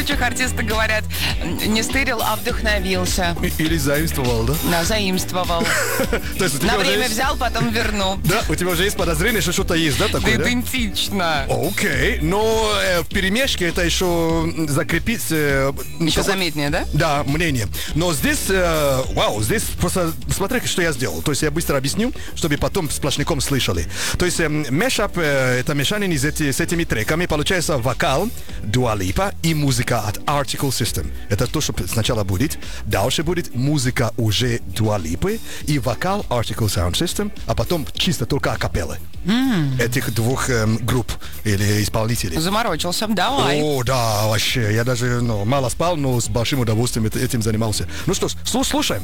случаях артисты говорят, не стырил, а вдохновился. Или заимствовал, да? Да, заимствовал. То есть у тебя На уже время есть- взял, потом верну. Да, у тебя уже есть подозрение, что что-то есть, да, Да такое, да? идентично. Окей, но в перемешке это еще закрепить... Еще заметнее, да? Да, мнение. Но здесь, здесь просто смотри, что я сделал. То есть я быстро объясню, чтобы потом сплошняком слышали. То есть мешап, это мешанин с этими треками. Получается вокал Dua Lipa и музыка от Article System. Это то, что сначала будет. Дальше будет музыка уже Dua Lipa и вокал Article Sound System, а потом чисто только акапеллы. Этих двух групп или исполнителей. Заморочился, давай. О, да, вообще. Я даже мало спал, но с большим удовольствием этим занимался. Ну что ж, слушаем.